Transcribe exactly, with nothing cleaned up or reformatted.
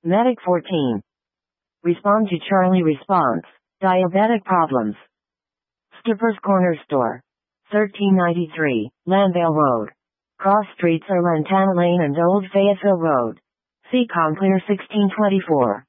Medic fourteen. Respond to Charlie response. Diabetic problems. Skipper's Corner Store. thirteen ninety-three, Landale Road. Cross streets are Lantana Lane and Old Fayetteville Road. See Complear sixteen twenty-four.